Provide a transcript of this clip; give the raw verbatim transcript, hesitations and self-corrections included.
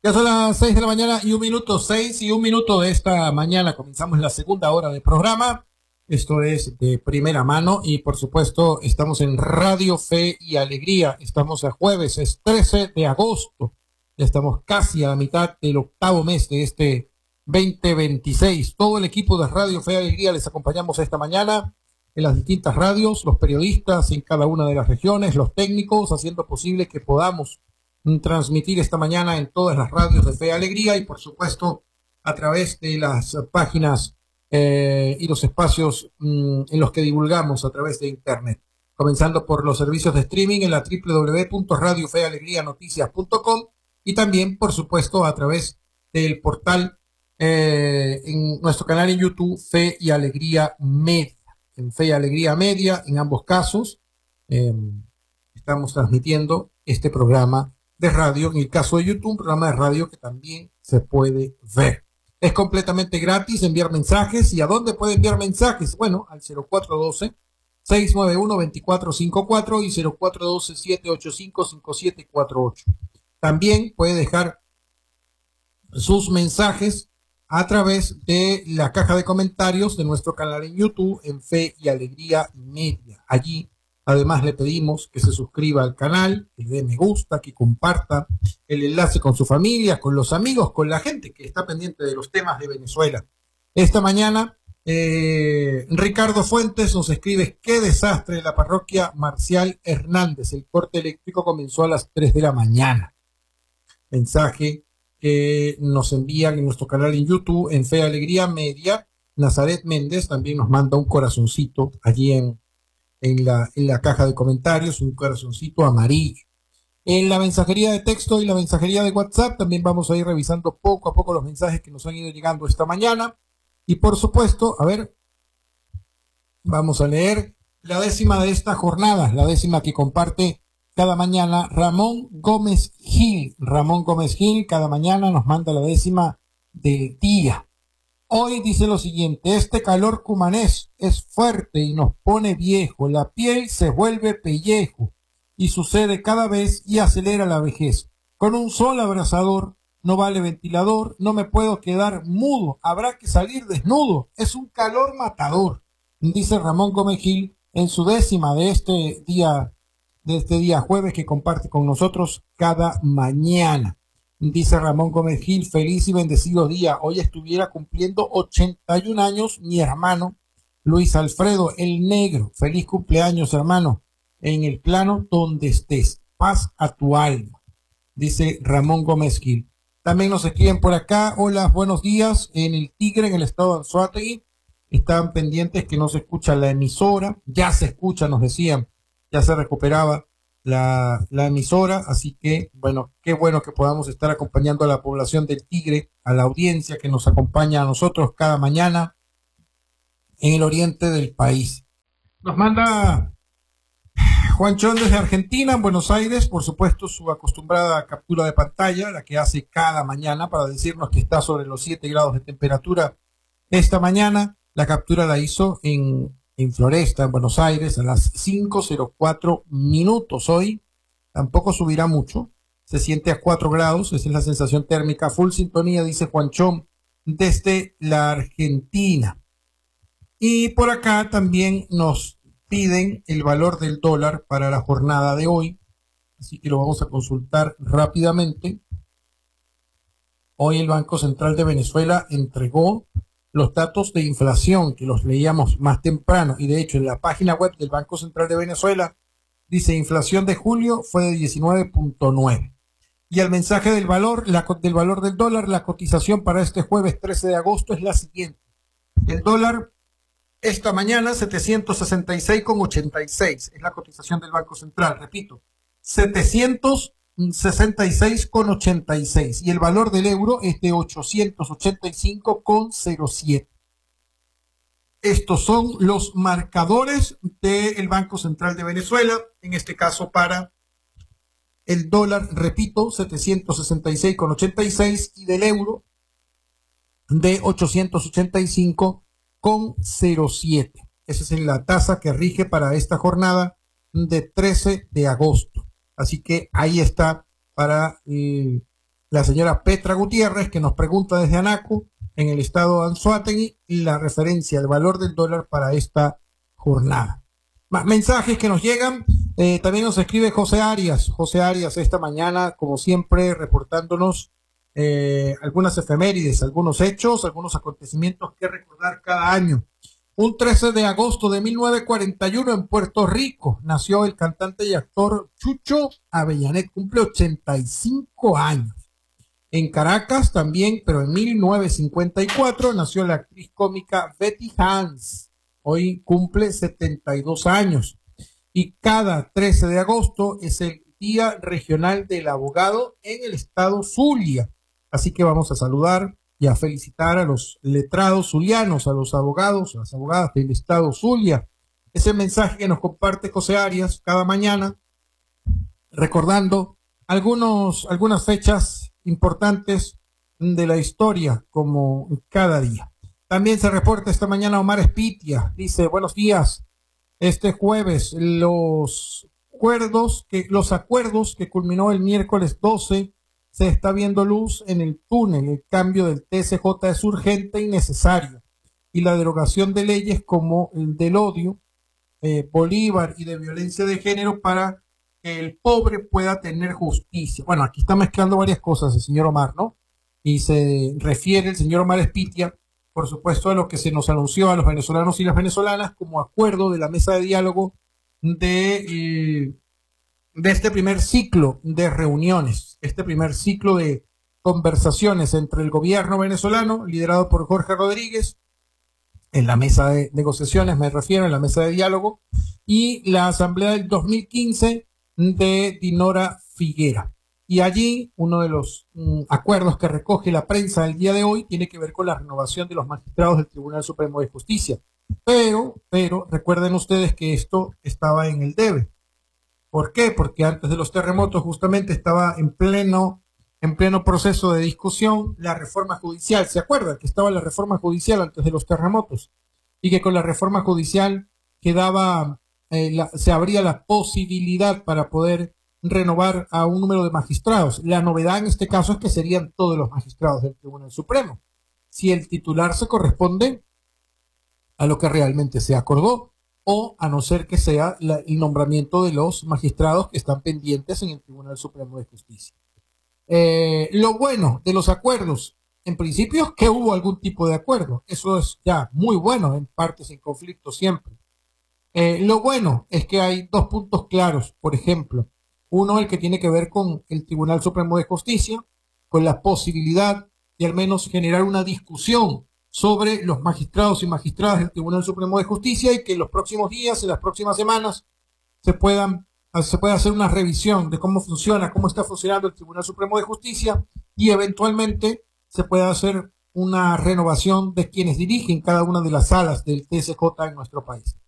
Ya son las seis de la mañana y un minuto, seis y un minuto de esta mañana. Comenzamos la segunda hora del programa. Esto es de primera mano y por supuesto estamos en Radio Fe y Alegría. Estamos a jueves, es trece de agosto. Ya estamos casi a la mitad del octavo mes de este veinte veintiséis. Todo el equipo de Radio Fe y Alegría les acompañamos esta mañana en las distintas radios, los periodistas en cada una de las regiones, los técnicos, haciendo posible que podamos transmitir esta mañana en todas las radios de Fe y Alegría y por supuesto a través de las páginas eh, y los espacios mmm, en los que divulgamos a través de internet, comenzando por los servicios de streaming en la doble u doble u doble u punto radio fe alegría noticias punto com y también por supuesto a través del portal eh, en nuestro canal en YouTube Fe y Alegría Media, en Fe y Alegría Media en ambos casos eh, estamos transmitiendo este programa de radio, en el caso de YouTube, un programa de radio que también se puede ver. Es completamente gratis enviar mensajes. ¿Y a dónde puede enviar mensajes? Bueno, al cero cuatro uno dos, seis nueve uno, dos cuatro cinco cuatro y cero cuatro uno dos, siete ocho cinco, cinco siete cuatro ocho. También puede dejar sus mensajes a través de la caja de comentarios de nuestro canal en YouTube, en Fe y Alegría Media. Allí además le pedimos que se suscriba al canal, que le dé me gusta, que comparta el enlace con su familia, con los amigos, con la gente que está pendiente de los temas de Venezuela. Esta mañana eh, Ricardo Fuentes nos escribe: qué desastre la parroquia Marcial Hernández, el corte eléctrico comenzó a las tres de la mañana. Mensaje que nos envían en nuestro canal en YouTube, en Fe y Alegría Media. Nazaret Méndez también nos manda un corazoncito allí en En la, en la caja de comentarios, un corazoncito amarillo. En la mensajería de texto y la mensajería de WhatsApp también vamos a ir revisando poco a poco los mensajes que nos han ido llegando esta mañana. Y por supuesto, a ver, vamos a leer la décima de esta jornada, la décima que comparte cada mañana Ramón Gómez Gil. Ramón Gómez Gil cada mañana nos manda la décima del día. Hoy dice lo siguiente: este calor cumanés es fuerte y nos pone viejo, la piel se vuelve pellejo y sucede cada vez y acelera la vejez. Con un sol abrasador, no vale ventilador, no me puedo quedar mudo, habrá que salir desnudo, es un calor matador, dice Ramón Gómez Gil en su décima de este día, de este día jueves que comparte con nosotros cada mañana. Dice Ramón Gómez Gil: feliz y bendecido día. Hoy estuviera cumpliendo ochenta y un años mi hermano Luis Alfredo, el negro. Feliz cumpleaños, hermano, en el plano donde estés. Paz a tu alma, dice Ramón Gómez Gil. También nos escriben por acá: hola, buenos días. En el Tigre, en el estado de Anzoátegui, estaban pendientes que no se escucha la emisora. Ya se escucha, nos decían, ya se recuperaba La, la emisora, así que bueno, qué bueno que podamos estar acompañando a la población del Tigre, a la audiencia que nos acompaña a nosotros cada mañana en el oriente del país. Nos manda Juan Chón desde Argentina, en Buenos Aires, por supuesto su acostumbrada captura de pantalla, la que hace cada mañana para decirnos que está sobre los siete grados de temperatura esta mañana. La captura la hizo en en Floresta, en Buenos Aires, a las cinco cero cuatro minutos. Hoy tampoco subirá mucho, se siente a cuatro grados, esa es la sensación térmica. Full sintonía, dice Juanchón desde la Argentina. Y por acá también nos piden el valor del dólar para la jornada de hoy, así que lo vamos a consultar rápidamente. Hoy el Banco Central de Venezuela entregó los datos de inflación que los leíamos más temprano, y de hecho en la página web del Banco Central de Venezuela dice: inflación de julio fue de diecinueve punto nueve. Y el mensaje del valor, la, del valor del dólar, la cotización para este jueves trece de agosto es la siguiente: el dólar esta mañana setecientos sesenta y seis con ochenta y seis, es la cotización del Banco Central, repito, setecientos sesenta y seis con ochenta y seis, y el valor del euro es de ochocientos ochenta y cinco con cero siete. Estos son los marcadores del Banco Central de Venezuela, en este caso para el dólar, repito, setecientos sesenta y seis con ochenta y seis, y del euro de ochocientos ochenta y cinco con cero siete. Esa es la tasa que rige para esta jornada de trece de agosto. Así que ahí está para eh, la señora Petra Gutiérrez, que nos pregunta desde Anaco, en el estado de Anzoátegui, la referencia al valor del dólar para esta jornada. Más mensajes que nos llegan. Eh, también nos escribe José Arias. José Arias esta mañana, como siempre, reportándonos eh, algunas efemérides, algunos hechos, algunos acontecimientos que recordar cada año. Un trece de agosto de mil novecientos cuarenta y uno en Puerto Rico nació el cantante y actor Chucho Avellanet, cumple ochenta y cinco años. En Caracas también, pero en mil novecientos cincuenta y cuatro, nació la actriz cómica Betty Hans. Hoy cumple setenta y dos años. Y cada trece de agosto es el Día Regional del Abogado en el estado Zulia. Así que vamos a saludar y a felicitar a los letrados zulianos, a los abogados, a las abogadas del estado Zulia. Ese mensaje que nos comparte José Arias cada mañana, recordando algunos, algunas fechas importantes de la historia, como cada día. También se reporta esta mañana Omar Espitia, dice, buenos días, este jueves los acuerdos que, los acuerdos que culminó el miércoles doce, se está viendo luz en el túnel, el cambio del T C J es urgente y necesario, y la derogación de leyes como el del odio, eh, Bolívar y de violencia de género para que el pobre pueda tener justicia. Bueno, aquí está mezclando varias cosas el señor Omar, ¿no? Y se refiere el señor Omar Espitia, por supuesto, a lo que se nos anunció a los venezolanos y las venezolanas como acuerdo de la mesa de diálogo de, eh, de este primer ciclo de reuniones, este primer ciclo de conversaciones entre el gobierno venezolano, liderado por Jorge Rodríguez, en la mesa de negociaciones, me refiero, en la mesa de diálogo, y la asamblea del dos mil quince de Dinora Figuera. Y allí uno de los mm, acuerdos que recoge la prensa el día de hoy tiene que ver con la renovación de los magistrados del Tribunal Supremo de Justicia. Pero, pero recuerden ustedes que esto estaba en el debe. ¿Por qué? Porque antes de los terremotos justamente estaba en pleno, en pleno proceso de discusión la reforma judicial. ¿Se acuerdan que estaba la reforma judicial antes de los terremotos? Y que con la reforma judicial quedaba, eh, la, se abría la posibilidad para poder renovar a un número de magistrados. La novedad en este caso es que serían todos los magistrados del Tribunal Supremo, si el titular se corresponde a lo que realmente se acordó, o a no ser que sea la, el nombramiento de los magistrados que están pendientes en el Tribunal Supremo de Justicia. Eh, lo bueno de los acuerdos, en principio, es que hubo algún tipo de acuerdo. Eso es ya muy bueno, en partes en conflicto siempre. Eh, lo bueno es que hay dos puntos claros, por ejemplo. Uno, el que tiene que ver con el Tribunal Supremo de Justicia, con la posibilidad de al menos generar una discusión sobre los magistrados y magistradas del Tribunal Supremo de Justicia, y que en los próximos días, en las próximas semanas, se puedan, se pueda hacer una revisión de cómo funciona, cómo está funcionando el Tribunal Supremo de Justicia, y eventualmente se pueda hacer una renovación de quienes dirigen cada una de las salas del T S J en nuestro país.